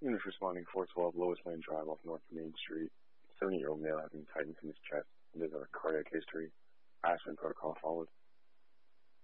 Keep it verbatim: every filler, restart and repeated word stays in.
Units responding four twelve Lois Lane Drive off North Main Street. seventy-year-old male having tightness in his chest and does have a cardiac history. Aspirin protocol followed.